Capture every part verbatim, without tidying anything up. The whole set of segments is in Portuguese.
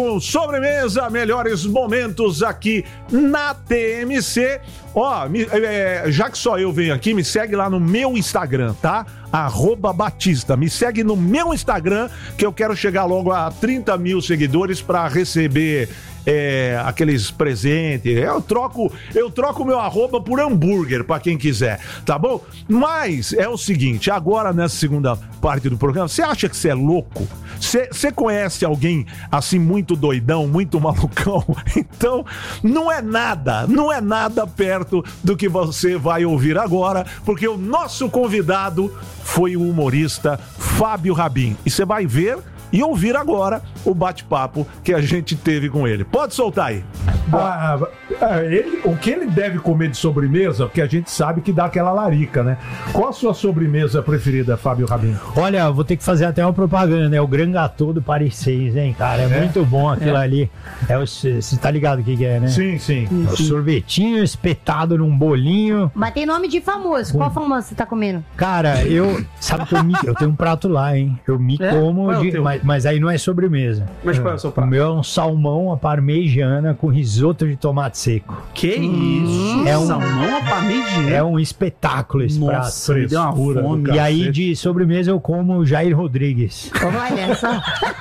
Sobremesa, melhores momentos aqui na T M C. Ó, me, é, já que só eu venho aqui, me segue lá no meu Instagram, tá? Arroba Batista. Me segue no meu Instagram, que eu quero chegar logo a trinta mil seguidores pra receber é, aqueles presentes. Eu troco eu troco meu arroba por hambúrguer, pra quem quiser, tá bom? Mas é o seguinte, agora nessa segunda parte do programa, você acha que você é louco? Você conhece alguém assim muito doidão, muito malucão? Então, não é nada, não é nada perto do que você vai ouvir agora, porque o nosso convidado foi o humorista Fábio Rabin. E você vai ver e ouvir agora o bate-papo que a gente teve com ele. Pode soltar aí. Ah, ele, o que ele deve comer de sobremesa, porque a gente sabe que dá aquela larica, né? Qual a sua sobremesa preferida, Fábio Rabin? Olha, vou ter que fazer até uma propaganda, é o Grand Gâteau do Paris seis, hein, cara? É, é? muito bom aquilo é. ali. É você tá ligado o que, que é, né? Sim, sim. É o sorvetinho espetado num bolinho. Mas tem nome de famoso. Qual famoso você tá comendo? Cara, eu... Sabe que eu, me, eu tenho um prato lá, hein? Eu me é? como, de, mas, mas aí não é sobremesa. Mas qual é o seu prato? O meu é um salmão à parmegiana com risoto de tomate seco. Que isso? É um salmão à parmegiana? É um espetáculo esse prato. Nossa, me deu uma fome. E aí de sobremesa eu como o Jair Rodrigues. Olha só.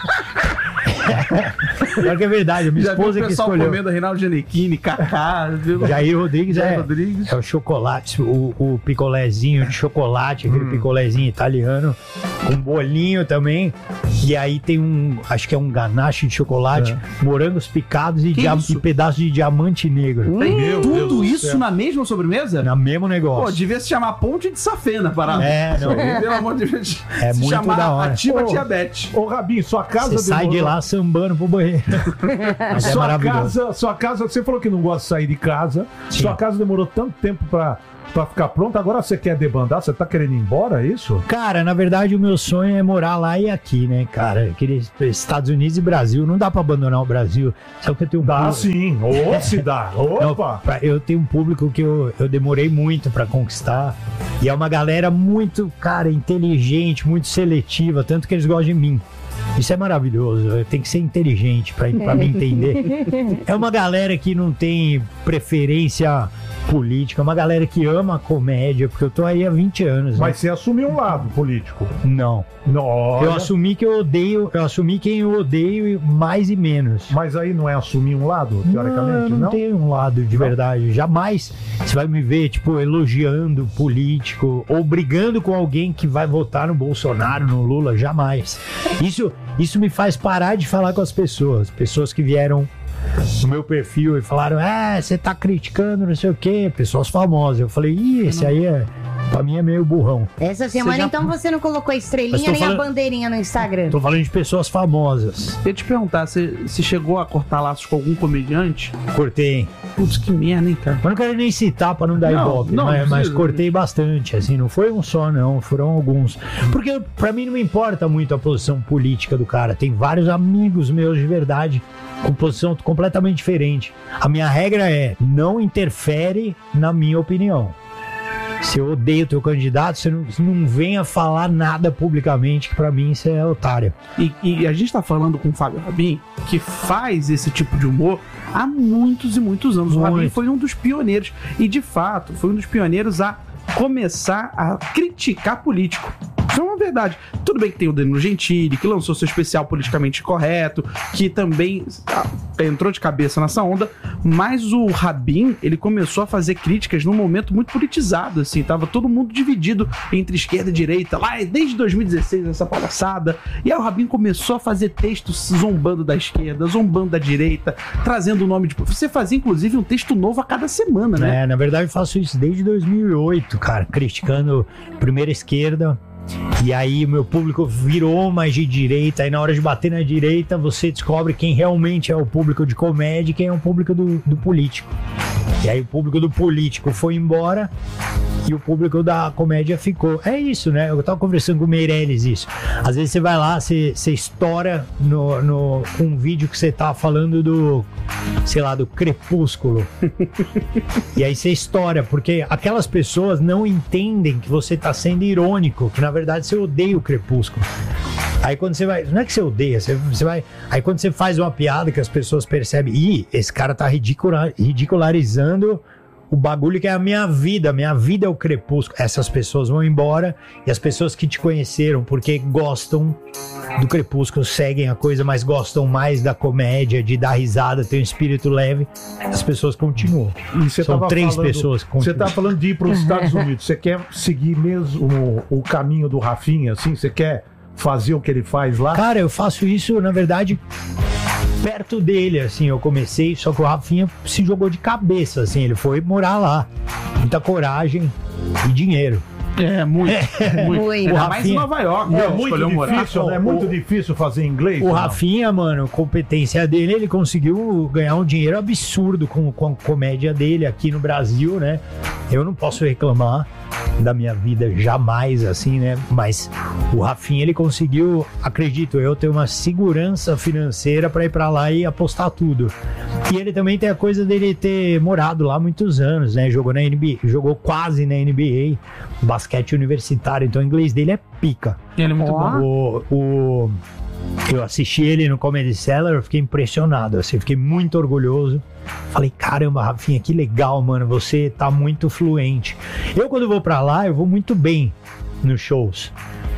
É que é verdade, a minha Já esposa viu o que pessoal escolheu. comendo Reinaldo Gianecchini, Kaká, viu? Jair Rodrigues, Jair é, Rodrigues. é o chocolate, o, o picolézinho de chocolate, aquele hum. picolézinho italiano, com bolinho também. E aí tem um, acho que é um ganache de chocolate, é. morangos picados e, dia, e pedaços de diamante negro. Hum, Meu tudo Deus isso na mesma sobremesa? Na mesmo negócio. Pô, devia se chamar Ponte de Safena, parada. É, não. Pelo amor de Deus. É se muito chamar da hora. Ativa Ô, Diabetes. Ô, Rabin, sua casa... Você sai de lá sambando pro banheiro. Mas é sua maravilhoso. Casa, sua casa, você falou que não gosta de sair de casa. Sim. Sua casa demorou tanto tempo pra... Pra ficar pronto, agora você quer debandar? Você tá querendo ir embora, é isso? Cara, na verdade o meu sonho é morar lá e aqui, né, cara? Eu queria Estados Unidos e Brasil, não dá pra abandonar o Brasil. Só que eu tenho um Dá público... sim, ou se dá, opa! Não, eu tenho um público que eu, eu demorei muito pra conquistar. E é uma galera muito, cara, inteligente, muito seletiva, tanto que eles gostam de mim. Isso é maravilhoso, tem que ser inteligente pra, pra me entender. É uma galera que não tem preferência política, é uma galera que ama a comédia, porque eu tô aí há vinte anos. Mas né? você assumiu um lado político? Não. Não. Eu assumi que eu odeio, eu assumi quem eu odeio mais e menos. Mas aí não é assumir um lado, teoricamente? Não, eu não, não? tenho um lado de não. verdade. Jamais você vai me ver, tipo, elogiando político ou brigando com alguém que vai votar no Bolsonaro, no Lula, jamais. Isso, isso me faz parar de falar com as pessoas. Pessoas que vieram no meu perfil e falaram, ah, você tá criticando não sei o quê, pessoas famosas. Eu falei, ih, esse aí é... Pra mim é meio burrão. Essa semana, já... então, você não colocou a estrelinha nem falando... a bandeirinha no Instagram? Tô falando de pessoas famosas. Eu ia te perguntar, você, você chegou a cortar laços com algum comediante? Cortei. Putz, que merda, hein, cara? Mas não quero nem citar pra não dar não, ibope, não, mas, não mas cortei bastante, assim, não foi um só, não, foram alguns. Porque pra mim não me importa muito a posição política do cara. Tem vários amigos meus de verdade com posição completamente diferente. A minha regra é, não interfere na minha opinião. Se eu odeio o teu candidato, você não, você não venha falar nada publicamente, que pra mim isso é otário. E, e a gente tá falando com o Fábio Rabin, que faz esse tipo de humor há muitos e muitos anos. Muito. O Rabin foi um dos pioneiros. E, de fato, foi um dos pioneiros a começar a criticar político. Isso é uma verdade. Tudo bem que tem o Danilo Gentili, que lançou seu especial Politicamente Correto, que também ah, entrou de cabeça nessa onda, mas o Rabin, ele começou a fazer críticas num momento muito politizado, assim, tava todo mundo dividido entre esquerda e direita, lá desde dois mil e dezesseis, essa palhaçada, e aí o Rabin começou a fazer textos zombando da esquerda, zombando da direita, trazendo o nome de... Você fazia, inclusive, um texto novo a cada semana, né? É, na verdade eu faço isso desde dois mil e oito, cara, criticando primeira esquerda. E aí meu público virou mais de direita. Aí na hora de bater na direita você descobre quem realmente é o público de comédia e quem é o público do, do político. E aí o público do político foi embora e o público da comédia ficou. É isso, né? Eu tava conversando com o Meirelles isso. Às vezes você vai lá, você, você estoura no, no, com um vídeo que você tá falando do, sei lá, do Crepúsculo. E aí você estoura, porque aquelas pessoas não entendem que você tá sendo irônico, que na verdade você odeia o Crepúsculo. Aí quando você vai, não é que você odeia, você, você vai, aí quando você faz uma piada que as pessoas percebem, ih, esse cara tá ridicula, ridicularizando o bagulho que é a minha vida, minha vida é o Crepúsculo. Essas pessoas vão embora e as pessoas que te conheceram porque gostam do Crepúsculo, seguem a coisa, mas gostam mais da comédia, de dar risada, ter um espírito leve, as pessoas continuam. E você São tava três falando, pessoas que continuam. Você tá falando de ir para os Estados Unidos, você quer seguir mesmo o, o caminho do Rafinha, assim? Você quer fazer o que ele faz lá? Cara, eu faço isso, na verdade, perto dele, assim, eu comecei, só que o Rafinha se jogou de cabeça, assim, ele foi morar lá. Muita coragem e dinheiro. É, muito. Muito. muito. Ainda mais em Nova York. É né? muito Escolheu morar. difícil, né? É muito difícil fazer inglês. O não? Rafinha, mano, competência dele, ele conseguiu ganhar um dinheiro absurdo com, com a comédia dele aqui no Brasil, né? Eu não posso reclamar da minha vida jamais, assim, né? Mas o Rafinha, ele conseguiu, acredito eu, ter uma segurança financeira pra ir pra lá e apostar tudo. E ele também tem a coisa dele ter morado lá muitos anos, né? Jogou na N B A, jogou quase na N B A, basquete universitário, então o inglês dele é pica. Ele é muito Ó. bom. O, o, eu assisti ele no Comedy Cellar, eu fiquei impressionado, assim, fiquei muito orgulhoso. Falei, caramba, Rafinha, que legal, mano, você tá muito fluente. Eu, quando vou pra lá, eu vou muito bem nos shows.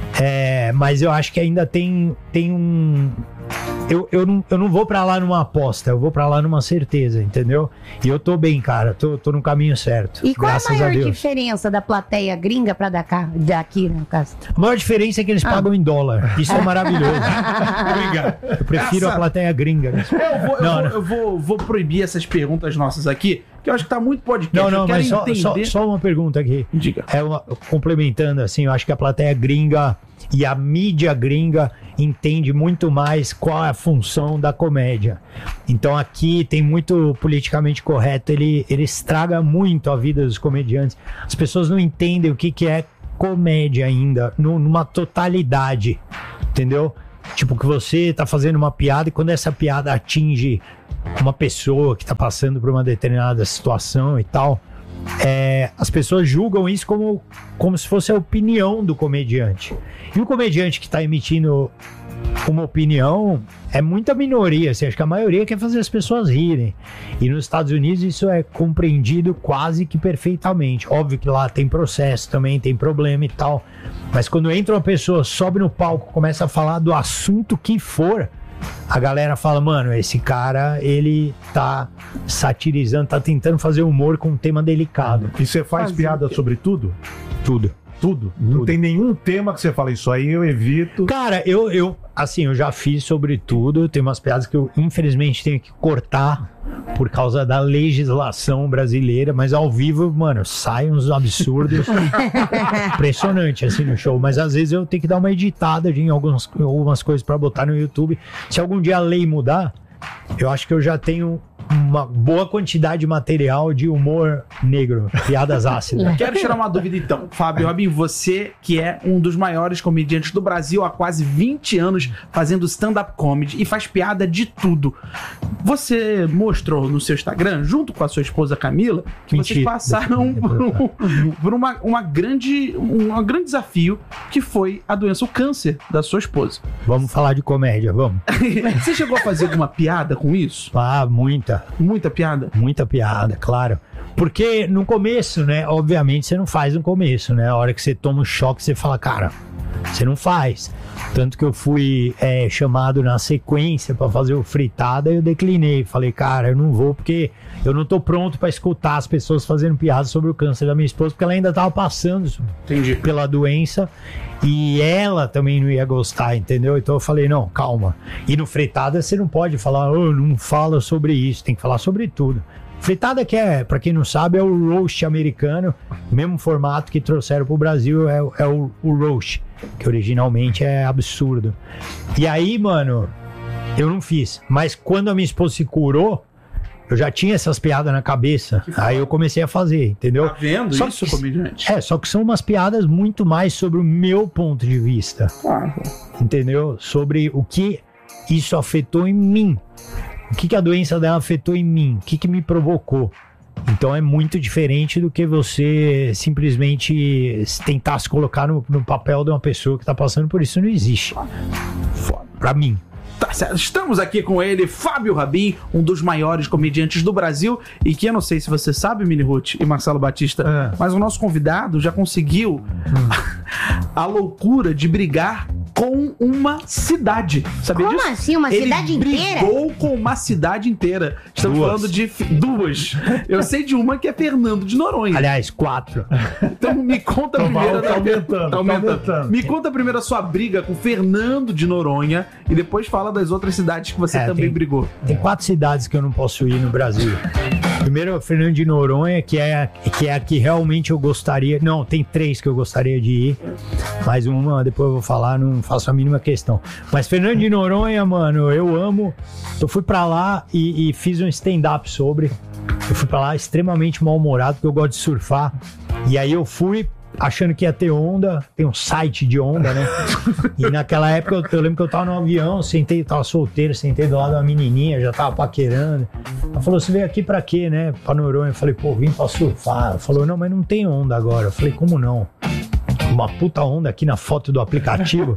É, mas eu acho que ainda tem, tem um... Eu, eu, não, eu não vou pra lá numa aposta, eu vou pra lá numa certeza, entendeu? E eu tô bem, cara, tô, tô no caminho certo. E qual graças a maior a Deus. diferença da plateia gringa pra daqui, daqui, no caso? A maior diferença é que eles Ah. pagam em dólar. Isso é maravilhoso. Obrigado. Eu prefiro Essa- a plateia gringa. né? Eu, vou, eu, Não, vou, não. eu vou, vou proibir essas perguntas nossas aqui, que eu acho que tá muito podcast. Não, eu não, quero mas só, entender. só, só uma pergunta aqui. Diga. É uma, complementando, assim, eu acho que a plateia gringa e a mídia gringa entende muito mais qual é a função da comédia. Então aqui tem muito politicamente correto, ele, ele estraga muito a vida dos comediantes. As pessoas não entendem o que, que é comédia ainda, nu- numa totalidade, entendeu? Tipo, que você tá fazendo uma piada e quando essa piada atinge uma pessoa que tá passando por uma determinada situação e tal, é, as pessoas julgam isso como, como se fosse a opinião do comediante. E o comediante que tá emitindo uma opinião é muita minoria, assim, acho que a maioria quer fazer as pessoas rirem. E nos Estados Unidos isso é compreendido quase que perfeitamente. Óbvio que lá tem processo também, tem problema e tal. Mas quando entra uma pessoa, sobe no palco, começa a falar do assunto que for, a galera fala, mano, esse cara, ele tá satirizando, tá tentando fazer humor com um tema delicado. E você faz Fazer piada o quê? sobre tudo? Tudo. Tudo? Não Tudo. tem nenhum tema que você fala, isso aí eu evito. Cara, eu, eu, assim, eu já fiz sobre tudo. Tem umas piadas que eu, infelizmente, tenho que cortar por causa da legislação brasileira, mas ao vivo, mano, saem uns absurdos. Impressionante, assim, no show. Mas às vezes eu tenho que dar uma editada em algumas, algumas coisas pra botar no YouTube. Se algum dia a lei mudar, eu acho que eu já tenho uma boa quantidade de material de humor negro, piadas ácidas. Quero tirar uma dúvida então. Fábio Robin, você que é um dos maiores comediantes do Brasil há quase vinte anos fazendo stand-up comedy e faz piada de tudo. Você mostrou no seu Instagram, junto com a sua esposa Camila, que vocês Mentira. passaram por, um, por uma, uma grande, um, um grande desafio que foi a doença, o câncer da sua esposa. Vamos falar de comédia, vamos. Você chegou a fazer alguma piada com isso? Ah, muita. Muita piada? Muita piada, claro. Porque no começo, né? Obviamente você não faz no começo, né? A hora que você toma um choque, você fala, cara, você não faz. Tanto que eu fui é, chamado na sequência pra fazer o fritada e eu declinei. Falei, cara, eu não vou porque eu não tô pronto pra escutar as pessoas fazendo piadas sobre o câncer da minha esposa, porque ela ainda tava passando Entendi. pela doença e ela também não ia gostar, entendeu? Então eu falei, não, calma. E no fritada você não pode falar, oh, não fala sobre isso, tem que falar sobre tudo. Fritada, que é, pra quem não sabe, é o roast americano, mesmo formato que trouxeram pro Brasil, é, é o, o roast, que originalmente é absurdo. E aí, mano, eu não fiz. Mas quando a minha esposa se curou, eu já tinha essas piadas na cabeça. Aí eu comecei a fazer, entendeu? Tá vendo Só isso, que- comediante? É, só que são umas piadas muito mais sobre o meu ponto de vista, Claro. entendeu? Sobre o que isso afetou em mim. O que, que a doença dela afetou em mim? O que, que me provocou? Então é muito diferente do que você simplesmente tentar se colocar no, no papel de uma pessoa que tá passando por isso. Não existe. Pra mim. Tá certo. Estamos aqui com ele, Fábio Rabin, um dos maiores comediantes do Brasil, e que eu não sei se você sabe, Mini Ruth e Marcelo Batista, é. mas o nosso convidado já conseguiu hum. a, a loucura de brigar com uma cidade. Sabia Como disso? assim? Uma Ele cidade inteira? brigou com uma cidade inteira. Estamos duas. falando de fi- duas. Eu sei de uma que é Fernando de Noronha. Aliás, quatro. Então me conta Tá primeiro. mal, tá aumentando, tá aumentando. tá aumentando. Me conta primeiro a sua briga com Fernando de Noronha e depois fala das outras cidades que você É, também tem, brigou. Tem quatro cidades que eu não posso ir no Brasil. Primeiro, Fernando de Noronha, que é, que é a que realmente eu gostaria... Não, tem três que eu gostaria de ir. Mais uma, depois eu vou falar, não faço a mínima questão. Mas Fernando de Noronha, mano, eu amo. Eu fui pra lá e, e fiz um stand-up sobre. Eu fui pra lá extremamente mal-humorado, porque eu gosto de surfar. E aí eu fui... achando que ia ter onda, tem um site de onda, né? E naquela época eu, eu lembro que eu tava no avião, sentei, tava solteiro, sentei do lado de uma menininha, já tava paquerando. Ela falou, você veio aqui pra quê, né? Pra Noronha. Eu falei, pô, vim pra surfar. Ela falou, não, mas não tem onda agora. Eu falei, como não? Uma puta onda aqui na foto do aplicativo.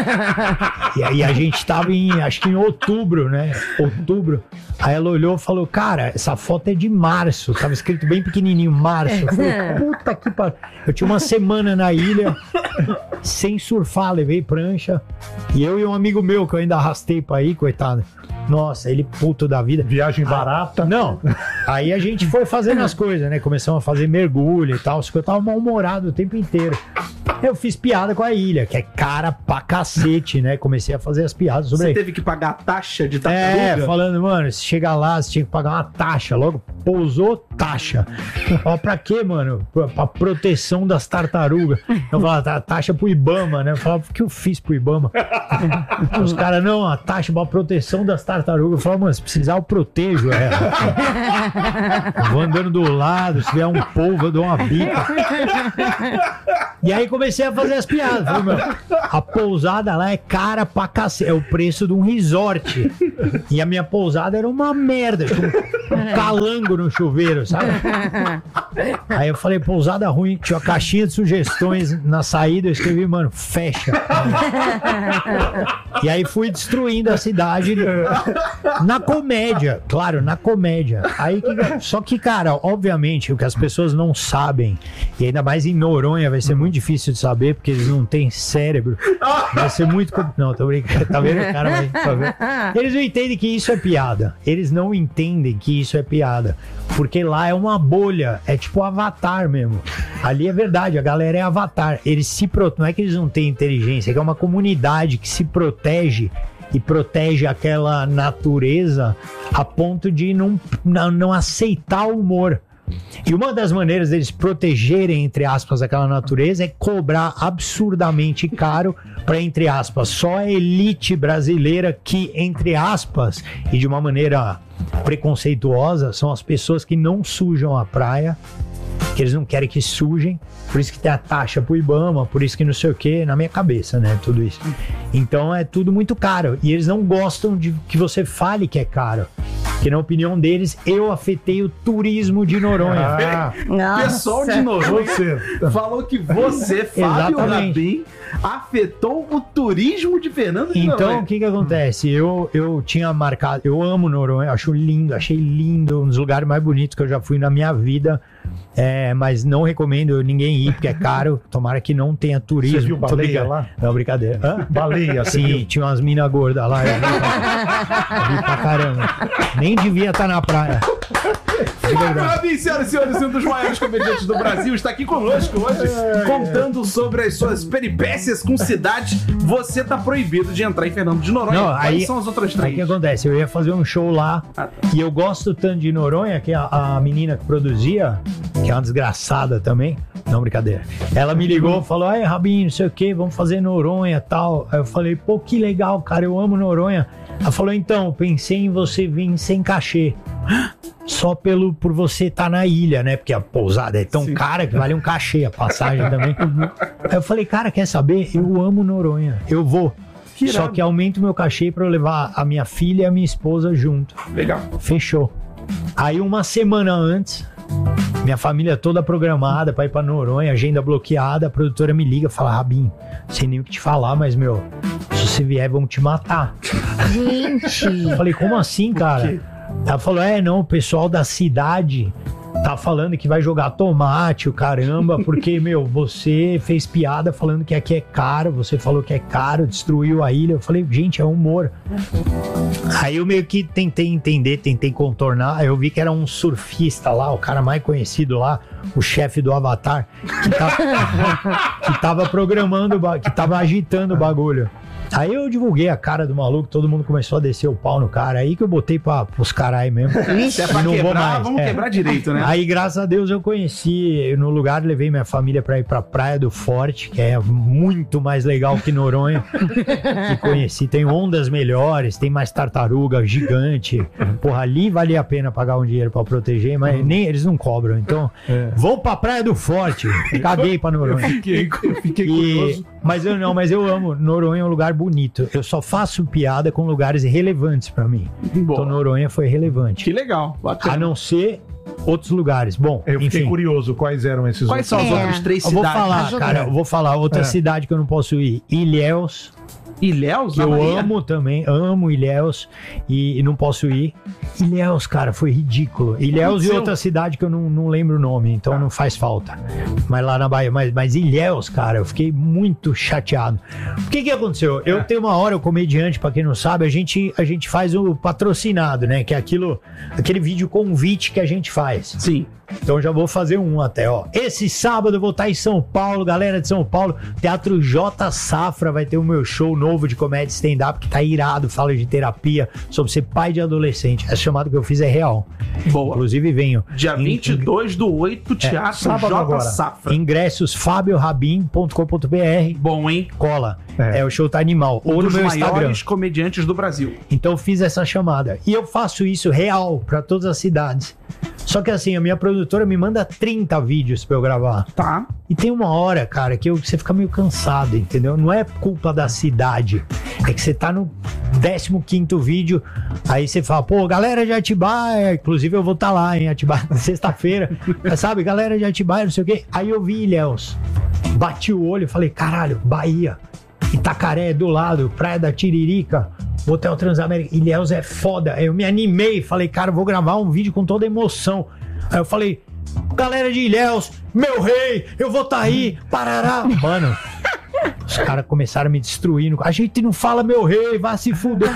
E aí a gente tava em, acho que em outubro, né? Outubro. Aí ela olhou e falou, cara, essa foto é de março. Tava escrito bem pequenininho, março. Eu falei, puta que pariu. Eu tinha uma semana na ilha, sem surfar, levei prancha. E eu e um amigo meu, que eu ainda arrastei pra ir, coitado. Nossa, ele puto da vida. Viagem barata. Ah, não. Aí a gente foi fazendo as coisas, né? Começamos a fazer mergulho e tal. Só que eu tava mal-humorado o tempo inteiro. Eu fiz piada com a ilha, que é cara pra cacete, né? Comecei a fazer as piadas sobre... Você teve que pagar a taxa de tartaruga? É, falando, mano, se chegar lá, você tinha que pagar uma taxa. Logo, pousou, taxa. Ó, pra quê, mano? Pra, pra proteção das tartarugas. Eu falava, taxa pro Ibama, né? Eu falava, o que eu fiz pro Ibama? Os caras, não, a taxa pra proteção das tartarugas. Eu falava, mano, se precisar, eu protejo ela. Eu vou andando do lado, se vier um polvo, eu dou uma bica. E aí comecei a fazer as piadas. Falei, meu, a pousada lá é cara pra cacete. É o preço de um resort. E a minha pousada era uma merda. Um, um calango no chuveiro, sabe? Aí eu falei, pousada ruim. Tinha uma caixinha de sugestões na saída. Eu escrevi, mano, fecha. E aí fui destruindo a cidade na comédia. Claro, na comédia. Aí, só que, cara, obviamente, o que as pessoas não sabem, e ainda mais em Noronha, vai ser muito difícil de saber, porque eles não têm cérebro. Vai ser muito... Não, tô brincando. Tá vendo, cara? Vai, tá vendo? Eles não entendem que isso é piada. Eles não entendem que isso é piada. Porque lá é uma bolha. É tipo Avatar mesmo. Ali é verdade, a galera é Avatar. Eles se protegem. Não é que eles não têm inteligência, é que é uma comunidade que se protege e protege aquela natureza a ponto de não, não, não aceitar o humor. E uma das maneiras deles protegerem, entre aspas, aquela natureza é cobrar absurdamente caro para, entre aspas, só a elite brasileira que, entre aspas, e de uma maneira preconceituosa, são as pessoas que não sujam a praia, que eles não querem que sujem, por isso que tem a taxa pro Ibama, por isso que não sei o que, na minha cabeça, né, tudo isso. Então é tudo muito caro, e eles não gostam de que você fale que é caro, porque na opinião deles, eu afetei o turismo de Noronha. Ah, pessoal de Noronha falou que você, Fábio Rabin, afetou o turismo de Fernando de então, Noronha. Então, o que que acontece? Eu, eu tinha marcado, eu amo Noronha, acho lindo, achei lindo, um dos lugares mais bonitos que eu já fui na minha vida. É, mas não recomendo ninguém ir, porque é caro. Tomara que não tenha turismo. Você viu baleia lá? Não, brincadeira. Hã? Baleia, sim, viu? Tinha umas minas gordas lá. Eu vi, pra, eu vi pra caramba. Nem devia estar na praia. Fábio Rabin, senhoras e senhores, um dos maiores comediantes do Brasil, está aqui conosco hoje, é, contando sobre as suas peripécias com cidades. Você tá proibido de entrar em Fernando de Noronha. Não, Quais aí, são as outras três? Aí o que acontece? Eu ia fazer um show lá, ah, tá. E eu gosto tanto de Noronha, que a, a menina que produzia, que é uma desgraçada também, não, brincadeira, ela me ligou, falou, ai, Rabin, não sei o que, vamos fazer Noronha e tal. Aí eu falei, pô, que legal, cara, eu amo Noronha. Ela falou, então, pensei em você vir sem cachê. Só pelo, por você estar tá na ilha, né? Porque a pousada é tão Sim. cara que vale um cachê, a passagem também. Aí eu falei, cara, quer saber? Eu amo Noronha, eu vou. Que Só que aumento o meu cachê pra eu levar a minha filha e a minha esposa junto. Legal. Fechou. Aí uma semana antes minha família toda programada pra ir pra Noronha, agenda bloqueada, a produtora me liga e fala, Rabin, sem nem o que te falar, mas, meu, se você vier, vão te matar. Gente! Eu falei, como assim, cara? Ela falou, é, não, o pessoal da cidade tá falando que vai jogar tomate, o caramba, porque, meu, você fez piada falando que aqui é caro, você falou que é caro, destruiu a ilha. Eu falei, gente, é humor. Aí eu meio que tentei entender, tentei contornar, aí eu vi que era um surfista lá, o cara mais conhecido lá, o chefe do Avatar, que tava, que tava programando, que tava agitando o bagulho. Aí eu divulguei a cara do maluco, todo mundo começou a descer o pau no cara. Aí que eu botei pra, pros caras mesmo. Se é pra não quebrar, vou mais. vamos É. quebrar direito, né? Aí, graças a Deus, eu conheci no lugar, levei minha família pra ir pra Praia do Forte, que é muito mais legal que Noronha. Que conheci, tem ondas melhores, tem mais tartaruga gigante. Porra, ali valia a pena pagar um dinheiro pra proteger, mas nem eles não cobram. Então, É. vou pra Praia do Forte. Caguei pra Noronha. Fiquei, eu fiquei E- curioso. mas eu não, mas eu amo. Noronha é um lugar bonito. Eu só faço piada com lugares relevantes pra mim. Boa. Então Noronha foi relevante. Que legal. Bacana. A não ser outros lugares. Bom, Eu fiquei enfim. curioso quais eram esses Quais são as É. outras três Eu vou cidades? falar, Ajuda. cara, eu vou falar outra É. cidade que eu não posso ir. Ilhéus, Ilhéus, que na eu Bahia? amo também, amo Ilhéus e, e não posso ir. Ilhéus, cara, foi ridículo. Ilhéus e aconteceu? outra cidade que eu não, não lembro o nome, então não faz falta. Mas lá na Bahia, mas, mas Ilhéus, cara, eu fiquei muito chateado. O que que aconteceu? Eu tenho uma hora, o comediante, pra quem não sabe, a gente, a gente faz o patrocinado, né? Que é aquilo, aquele vídeo convite que a gente faz. Sim. Então já vou fazer um até, ó. Esse sábado eu vou estar em São Paulo, galera de São Paulo. Teatro J Safra vai ter o meu show novo de comédia stand-up que tá irado, fala de terapia, sobre ser pai de adolescente. Essa chamada que eu fiz é real. Boa. Inclusive venho. Dia Em- vinte e dois do oito, Teatro sábado J agora. Safra. Ingressos fábio rabin ponto com ponto b r. Bom, hein? Cola. É. É. o show tá animal. Um Ou no dos meu maiores Instagram. comediantes do Brasil. Então eu fiz essa chamada. E eu faço isso real pra todas as cidades. Só que assim, a minha produtora me manda trinta vídeos pra eu gravar. Tá. E tem uma hora, cara, que eu- você fica meio cansado, entendeu? Não é culpa da cidade. É que você tá no décimo quinto vídeo, aí você fala, pô, galera de Atibaia, inclusive eu vou estar tá lá em Atibaia na sexta-feira, sabe? Galera de Atibaia, não sei o quê. Aí eu vi Ilhéus, bati o olho e falei, caralho, Bahia, Itacaré do lado, Praia da Tiririca, Hotel Transamérica, Ilhéus é foda. Aí eu me animei, falei, cara, eu vou gravar um vídeo com toda emoção. Aí eu falei, galera de Ilhéus, meu rei, eu vou tá aí, parará. Mano, os caras começaram a me destruir. A gente não fala meu rei, vai se fuder.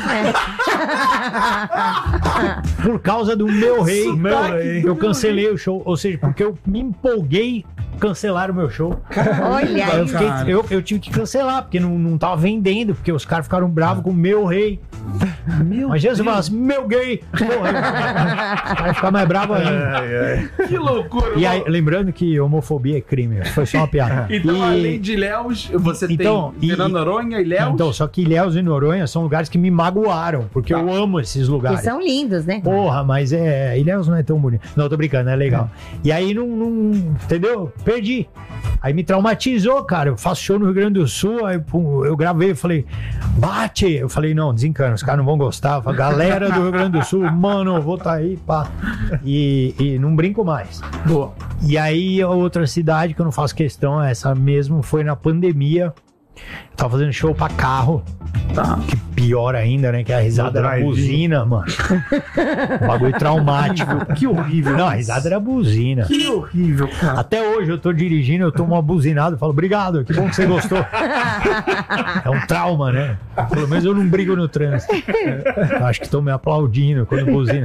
Por causa do meu rei, Meu rei. eu cancelei o show. Ou seja, porque eu me empolguei, cancelaram o meu show. Olha Eu, aí. fiquei- cara. eu, eu tive que cancelar, porque não, não tava vendendo, porque os caras ficaram bravos com o meu rei. Meu Mas Jesus fala assim, meu gay! Porra, os caras ficam mais bravos ainda. É, é. Que loucura. E aí, mano. lembrando que homofobia é crime, foi só uma piada. Então, E- além de Ilhéus, você Então, tem e- Fernando Noronha, Ilhéus. Então, só que Ilhéus e Noronha são lugares que me magoaram, porque Tá. eu amo esses Que lugares. são lindos, né? Porra, mas é. Ilhéus não é tão bonito. Não, tô brincando, é legal. E aí não, não. Entendeu? Perdi. Aí me traumatizou, cara. Eu faço show no Rio Grande do Sul, aí pum, eu gravei, eu falei, bate! Eu falei, não, desencana, os caras não vão gostar. Eu falei, galera do Rio Grande do Sul, mano, eu vou tá aí, pá. E, e não brinco mais. Boa. E aí, a outra cidade que eu não faço questão, essa mesmo, foi na pandemia. Eu tava fazendo show pra carro. Tá. Que pior ainda, né? Que a risada era drive-in. buzina, mano. Um bagulho traumático. Que horrível. Não, a risada era buzina. Que horrível, cara. Até hoje eu tô dirigindo, eu tomo uma buzinada e falo, obrigado, que bom que você gostou. É um trauma, né? Pelo menos eu não brigo no trânsito. Eu acho que estão me aplaudindo quando buzina.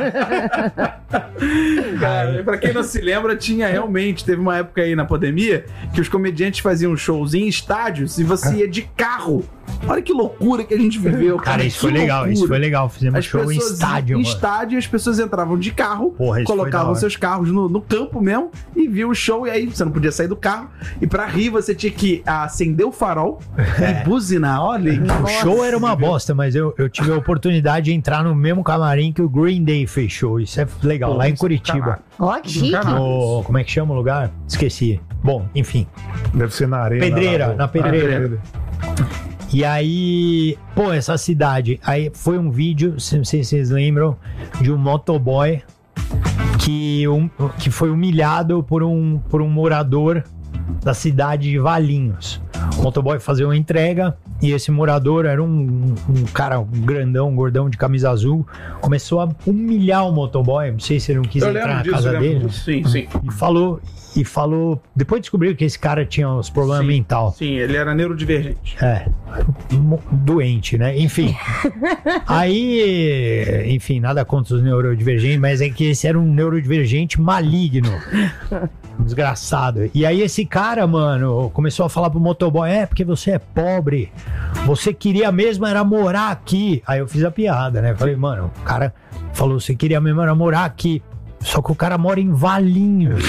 Cara, pra quem não se lembra, tinha realmente, teve uma época aí na pandemia que os comediantes faziam shows em estádios e você ia de carro. Olha que loucura que a gente viveu, cara. Cara, isso Que foi legal, loucura. isso foi legal. Fizemos As show em pessoas estádio, em mano. estádio, as pessoas entravam de carro, Porra, isso foi da colocavam hora. seus carros no, no campo mesmo e viam o show. E aí você não podia sair do carro. E pra rir, você tinha que acender o farol e buzinar. Olha aí. O show era uma bosta, mas eu, eu tive a oportunidade de entrar no mesmo camarim que o Green Day fechou. Isso é legal, Pô, lá em isso, Curitiba. caralho. Ó, que chique. Caralho. No, como é que chama o lugar? Esqueci. Bom, enfim. Deve ser na arena. Pedreira, lá, na pô. Pedreira. E aí, pô, essa cidade. Aí foi um vídeo, não sei se vocês lembram, de um motoboy que, um, que foi humilhado por um, por um morador da cidade de Valinhos. O motoboy fazia uma entrega e esse morador era um, um cara um grandão, um gordão de camisa azul, começou a humilhar o motoboy, não sei se ele não quis Eu entrar na disso, casa dele. Disso. Sim, sim. E falou, e falou, depois descobriu que esse cara tinha uns problemas sim, mental. Sim, ele era neurodivergente. É, doente, né? Enfim. Aí, enfim, nada contra os neurodivergentes, mas é que esse era um neurodivergente maligno. Desgraçado. E aí esse cara, mano, começou a falar pro motoboy, é, porque você é pobre, você queria mesmo era morar aqui. Aí eu fiz a piada, né? Falei, mano, o cara falou, você queria mesmo era morar aqui. Só que o cara mora em Valinhos.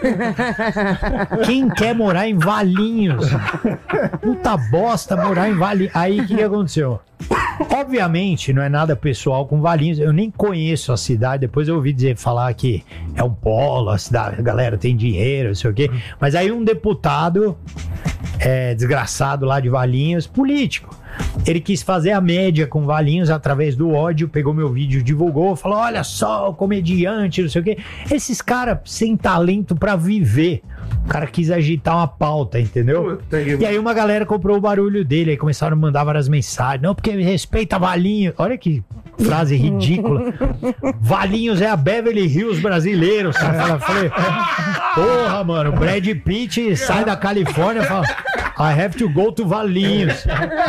Quem quer morar em Valinhos? Puta bosta morar em Valinhos. Aí o que, que aconteceu? Obviamente não é nada pessoal com Valinhos. Eu nem conheço a cidade. Depois eu ouvi dizer falar que é um polo, a cidade, a galera tem dinheiro, não sei o quê. Mas aí um deputado é, desgraçado lá de Valinhos, político, ele quis fazer a média com Valinhos através do ódio, pegou meu vídeo, divulgou, falou, olha só, o comediante, não sei o quê. Esses caras sem talento pra viver. O cara quis agitar uma pauta, entendeu? Puta, e aí uma galera comprou o barulho dele, aí começaram a mandar várias mensagens. Não, porque respeita Valinhos. Olha que frase ridícula. Valinhos é a Beverly Hills brasileiro. Eu falei, porra, mano, Brad Pitt sai da Califórnia e fala, I have to go to Valinhos.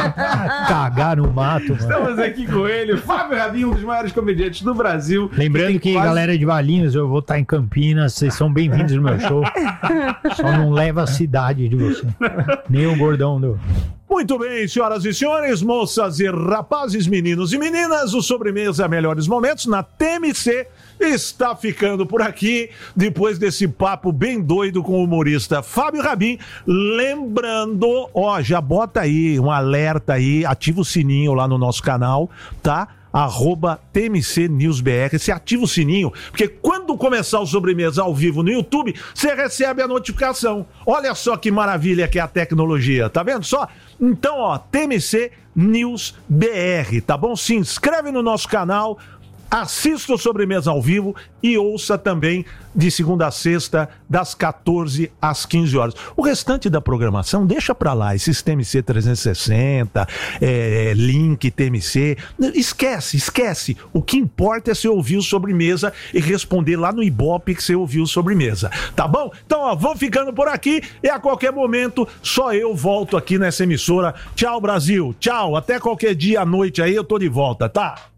Cagar no mato, mano. Estamos aqui com ele, Fábio Rabin, um dos maiores comediantes do Brasil. Lembrando que, quase... galera de Valinhos, eu vou estar em Campinas, vocês são bem-vindos no meu show. Só não leva a cidade de você. Nem o gordão do... Muito bem, senhoras e senhores, moças e rapazes, meninos e meninas, o Sobremesa Melhores Momentos na T M C está ficando por aqui, depois desse papo bem doido com o humorista Fábio Rabin. Lembrando, ó, já bota aí um alerta aí, ativa o sininho lá no nosso canal, tá? Arroba T M C News B R, você ativa o sininho, porque quando começar o Sobremesa ao vivo no YouTube, você recebe a notificação. Olha só que maravilha que é a tecnologia, tá vendo só? Então, ó, T M C News B R, tá bom? Se inscreve no nosso canal, assista o Sobremesa ao vivo e ouça também de segunda a sexta, das quatorze às quinze horas. O restante da programação, deixa pra lá, esses T M C trezentos e sessenta, é, link T M C, esquece, esquece. O que importa é você ouvir o Sobremesa e responder lá no Ibope que você ouviu o Sobremesa, tá bom? Então, ó, vou ficando por aqui e a qualquer momento só eu volto aqui nessa emissora. Tchau, Brasil, tchau, até qualquer dia à noite aí eu tô de volta, tá?